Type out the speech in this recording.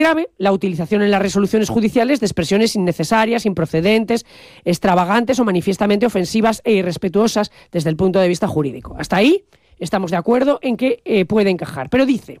grave la utilización en las resoluciones judiciales de expresiones innecesarias, improcedentes, extravagantes o manifiestamente ofensivas e irrespetuosas desde el punto de vista jurídico. Hasta ahí estamos de acuerdo en que puede encajar. Pero dice,